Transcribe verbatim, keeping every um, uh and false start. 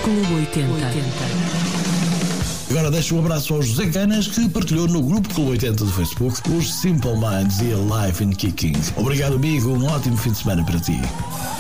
Clube oitenta. Agora deixo um abraço ao José Canas, que partilhou no grupo Clube oitenta do Facebook os Simple Minds e a Life in Kicking. Obrigado, amigo. Um ótimo fim de semana para ti.